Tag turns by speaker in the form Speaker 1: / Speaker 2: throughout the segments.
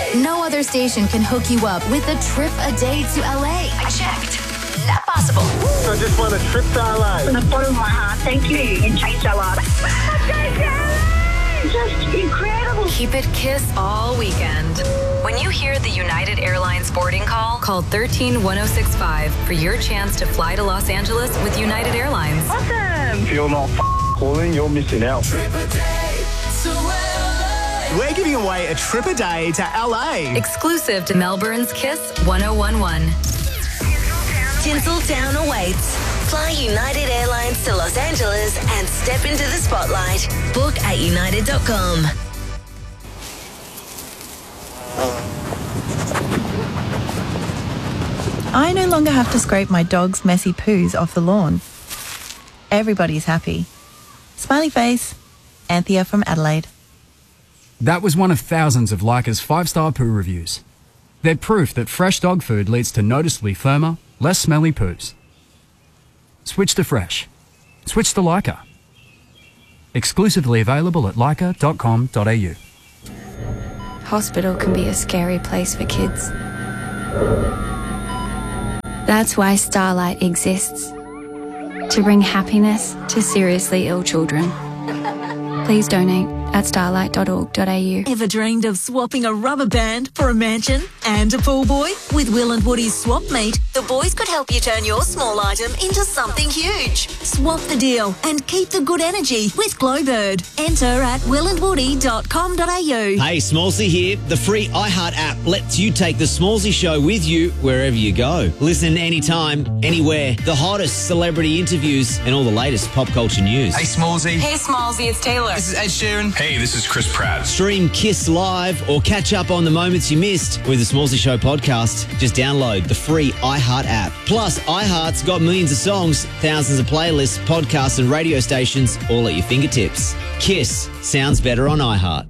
Speaker 1: No other station can hook you up with a trip a day to LA. I checked. Not possible.
Speaker 2: I just want a trip to LA.
Speaker 3: From the bottom of my heart, thank you. It changed our lives. Just incredible.
Speaker 1: Keep it Kiss all weekend. When you hear the United Airlines boarding call, call 13-1065 for your chance to fly to Los Angeles with United Airlines.
Speaker 3: Awesome.
Speaker 2: If you're not calling, you're missing out.
Speaker 4: We're giving away a trip a day to LA.
Speaker 1: Exclusive to Melbourne's Kiss 1011.
Speaker 5: Tinseltown awaits. Fly United Airlines to Los Angeles and step into the spotlight. Book at united.com.
Speaker 6: I no longer have to scrape my dog's messy poos off the lawn. Everybody's happy. Smiley face. Anthea from Adelaide.
Speaker 7: That was one of thousands of Leica's 5-star poo reviews. They're proof that fresh dog food leads to noticeably firmer, less smelly poos. Switch to fresh. Switch to Leica. Exclusively available at leica.com.au.
Speaker 8: Hospital can be a scary place for kids. That's why Starlight exists. To bring happiness to seriously ill children. Please donate at starlight.org.au.
Speaker 9: Ever dreamed of swapping a rubber band for a mansion and a pool boy? With Will and Woody's Swap Meet, the boys could help you turn your small item into something huge. Swap the deal and keep the good energy with Glowbird. Enter at willandwoody.com.au.
Speaker 10: Hey, Smallsy here. The free iHeart app lets you take the Smallsy show with you wherever you go. Listen anytime, anywhere. The hottest celebrity interviews and all the latest pop culture news.
Speaker 11: Hey, Smallsy.
Speaker 1: Hey, Smallsy, it's Taylor.
Speaker 11: This is Ed Sheeran. Hey, this is Chris Pratt.
Speaker 10: Stream Kiss Live or catch up on the moments you missed with the Smallsy Show podcast. Just download the free iHeart app. Plus, iHeart's got millions of songs, thousands of playlists, podcasts and radio stations all at your fingertips. Kiss sounds better on iHeart.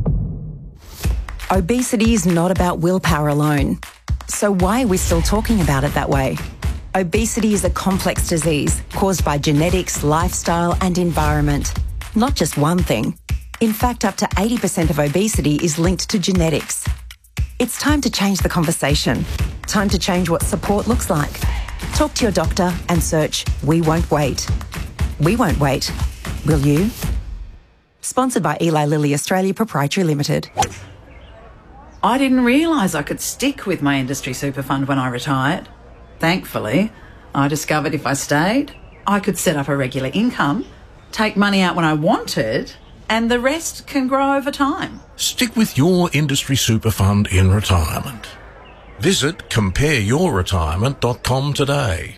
Speaker 12: Obesity is not about willpower alone. So why are we still talking about it that way? Obesity is a complex disease caused by genetics, lifestyle and environment. Not just one thing. In fact, up to 80% of obesity is linked to genetics. It's time to change the conversation. Time to change what support looks like. Talk to your doctor and search We Won't Wait. We won't wait. Will you? Sponsored by Eli Lilly Australia Proprietary Limited.
Speaker 13: I didn't realise I could stick with my industry super fund when I retired. Thankfully, I discovered if I stayed, I could set up a regular income, take money out when I wanted, and the rest can grow over time.
Speaker 14: Stick with your industry super fund in retirement. Visit compareyourretirement.com today.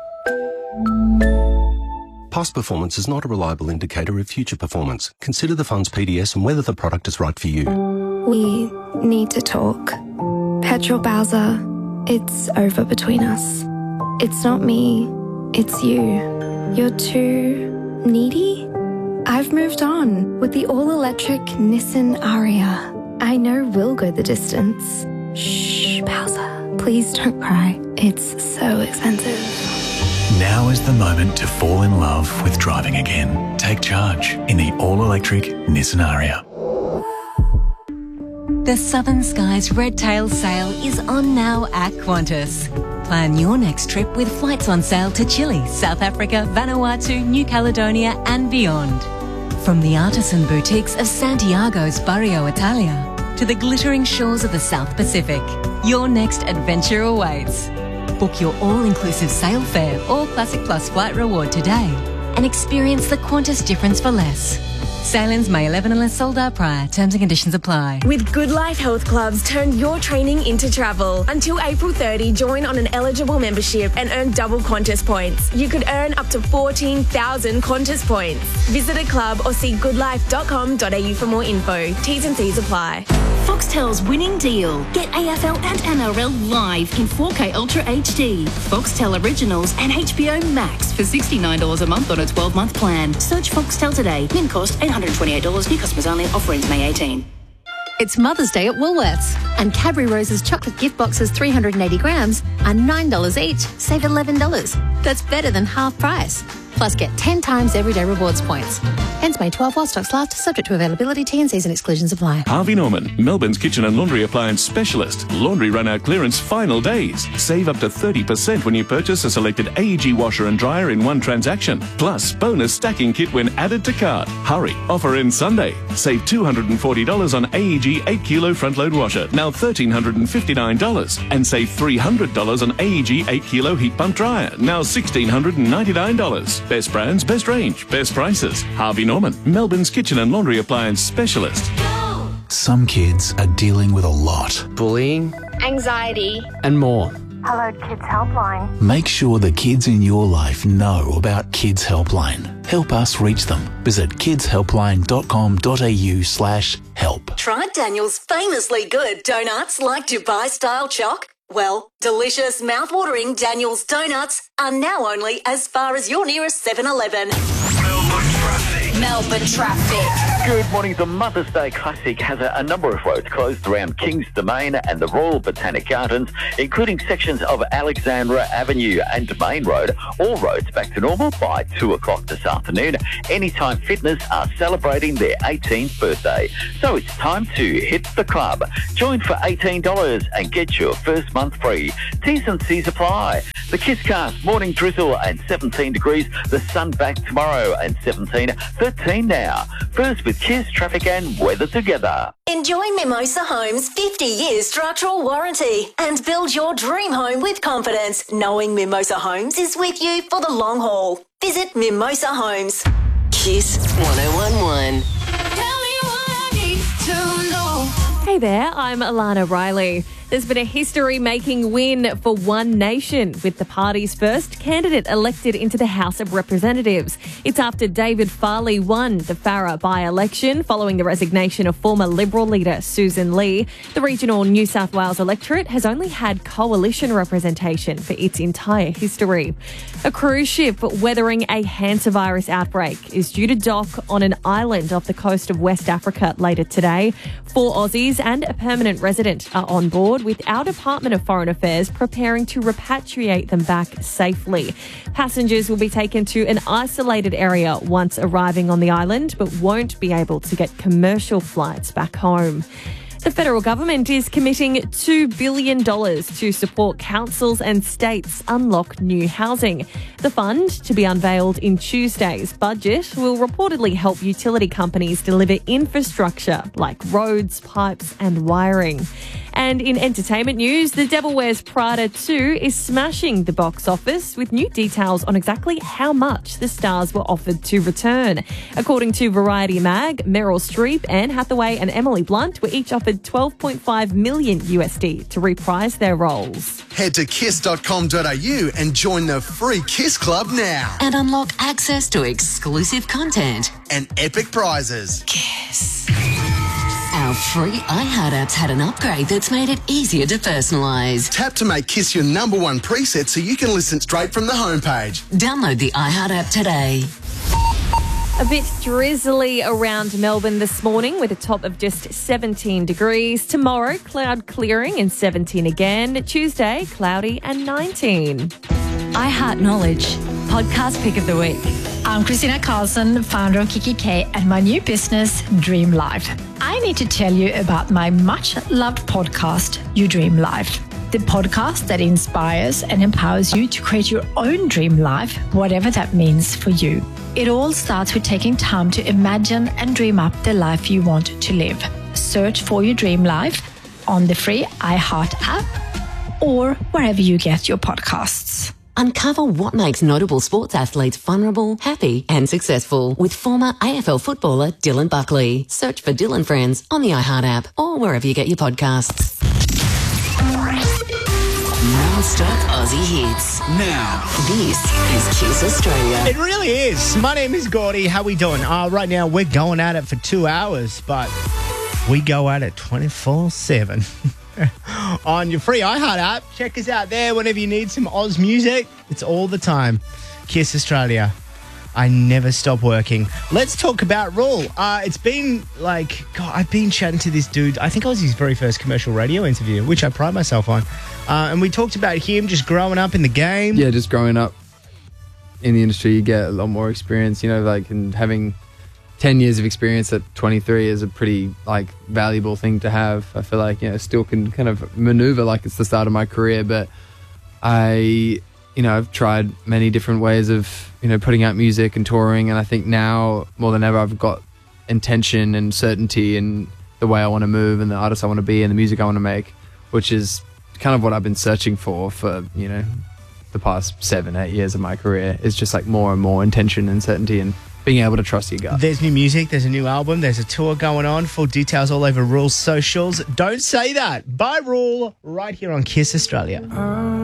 Speaker 15: Past performance is not a reliable indicator of future performance. Consider the fund's PDS and whether the product is right for you.
Speaker 8: We need to talk. Petrol Bowser, it's over between us. It's not me, it's you. You're too needy? I've moved on with the all-electric Nissan Ariya. I know we'll go the distance. Shh, Bowser, please don't cry. It's so expensive.
Speaker 16: Now is the moment to fall in love with driving again. Take charge in the all-electric Nissan Ariya.
Speaker 17: The Southern Skies Red Tail Sale is on now at Qantas. Plan your next trip with flights on sale to Chile, South Africa, Vanuatu, New Caledonia and beyond. From the artisan boutiques of Santiago's Barrio Italia to the glittering shores of the South Pacific, your next adventure awaits. Book your all-inclusive sail fare or Classic Plus flight reward today and experience the Qantas difference for less. Sailings May 11 unless sold out prior. Terms and conditions apply.
Speaker 18: With Good Life Health Clubs, turn your training into travel. Until April 30, join on an eligible membership and earn double Qantas points. You could earn up to 14,000 Qantas points. Visit a club or see goodlife.com.au for more info. T's and C's apply.
Speaker 19: Foxtel's winning deal. Get AFL and NRL live in 4K Ultra HD. Foxtel Originals and HBO Max for $69 a month on a 12-month plan. Search Foxtel today. Min cost $828. New customers only. Offer ends May 18.
Speaker 20: It's Mother's Day at Woolworths, and Cadbury Rose's chocolate gift boxes 380 grams are $9 each. Save $11. That's better than half price. Plus, get 10 times everyday rewards points. Ends May 12 while stocks last, subject to availability, T&Cs and exclusions apply.
Speaker 21: Harvey Norman, Melbourne's kitchen and laundry appliance specialist. Laundry run-out clearance final days. Save up to 30% when you purchase a selected AEG washer and dryer in one transaction. Plus, bonus stacking kit when added to cart. Hurry, offer ends Sunday. Save $240 on AEG 8 kilo front load washer, now $1,359. And save $300 on AEG 8 kilo heat pump dryer, now $1,699. Best brands, best range, best prices. Harvey Norman, Melbourne's kitchen and laundry appliance specialist.
Speaker 16: Some kids are dealing with a lot.
Speaker 22: Bullying.
Speaker 23: Anxiety.
Speaker 22: And more.
Speaker 23: Hello Kids Helpline.
Speaker 16: Make sure the kids in your life know about Kids Helpline. Help us reach them. Visit kidshelpline.com.au/help.
Speaker 9: Try Daniel's famously good donuts like Dubai-style choc? Well, delicious, mouth-watering Daniel's donuts are now only as far as your nearest 7-Eleven. Melbourne traffic.
Speaker 24: Good morning. The Mother's Day Classic has a number of roads closed around King's Domain and the Royal Botanic Gardens, including sections of Alexandra Avenue and Domain Road. All roads back to normal by 2 o'clock this afternoon. Anytime Fitness are celebrating their 18th birthday. So it's time to hit the club. Join for $18 and get your first month free. T's and C's apply. The Kisscast, morning drizzle and 17 degrees. The sun back tomorrow and 17, 13 now. First with Kiss, traffic and weather together.
Speaker 9: Enjoy Mimosa Homes' 50-year structural warranty and build your dream home with confidence, knowing Mimosa Homes is with you for the long haul. Visit Mimosa Homes.
Speaker 5: Kiss 1011.
Speaker 25: Hey there, I'm Alana Riley. There's been a history-making win for One Nation, with the party's first candidate elected into the House of Representatives. It's after David Farley won the Farrer by-election following the resignation of former Liberal leader Susan Lee. The regional New South Wales electorate has only had coalition representation for its entire history. A cruise ship weathering a hantavirus outbreak is due to dock on an island off the coast of West Africa later today. 4 Aussies and a permanent resident are on board, with our Department of Foreign Affairs preparing to repatriate them back safely. Passengers will be taken to an isolated area once arriving on the island, but won't be able to get commercial flights back home. The federal government is committing $2 billion to support councils and states unlock new housing. The fund, to be unveiled in Tuesday's budget, will reportedly help utility companies deliver infrastructure like roads, pipes and wiring. And in entertainment news, The Devil Wears Prada 2 is smashing the box office, with new details on exactly how much the stars were offered to return. According to Variety Mag, Meryl Streep, Anne Hathaway and Emily Blunt were each offered $12.5 million USD to reprise their roles.
Speaker 26: Head to kiss.com.au and join the free Kiss Club now.
Speaker 5: And unlock access to exclusive content
Speaker 26: and epic prizes.
Speaker 5: Kiss. Our free iHeart app's had an upgrade that's made it easier to personalise.
Speaker 26: Tap to make Kiss your #1 preset so you can listen straight from the homepage.
Speaker 5: Download the iHeart app today.
Speaker 25: A bit drizzly around Melbourne this morning, with a top of just 17 degrees. Tomorrow, cloud clearing and 17 again. Tuesday, cloudy and 19.
Speaker 27: iHeart Knowledge, podcast pick of the week. I'm Christina Carlson, founder of Kiki K, and my new business, Dream Life. I need to tell you about my much-loved podcast, You Dream Life. The podcast that inspires and empowers you to create your own dream life, whatever that means for you. It all starts with taking time to imagine and dream up the life you want to live. Search for Your Dream Life on the free iHeart app or wherever you get your podcasts.
Speaker 5: Uncover what makes notable sports athletes vulnerable, happy and successful with former AFL footballer Dylan Buckley. Search for Dylan Friends on the iHeart app or wherever you get your podcasts. Non-stop Aussie hits.
Speaker 4: Now.
Speaker 5: This is Kiss Australia.
Speaker 4: It really is. My name is Gordy. How we doing? Right now we're going at it for 2 hours, but we go at it 24/7. On your free iHeart app. Check us out there whenever you need some Oz music. It's all the time. Kiss Australia. I never stop working. Let's talk about Rule. It's been I've been chatting to this dude. I think I was his very first commercial radio interview, which I pride myself on. And we talked about him just growing up in the game.
Speaker 28: Yeah, just growing up
Speaker 1: in the industry, you get a lot more experience, and having 10 years of experience at 23 is a pretty valuable thing to have. I feel like, still can kind of maneuver like it's the start of my career, but I've tried many different ways of, putting out music and touring. And I think now more than ever, I've got intention and certainty in the way I want to move and the artist I want to be and the music I want to make, which is kind of what I've been searching for, the past 7-8 years of my career, is just more and more intention and certainty and being able to trust your gut.
Speaker 4: There's new music, there's a new album, there's a tour going on. Full details all over Rule's socials. Don't say that. By Rule, right here on Kiss Australia.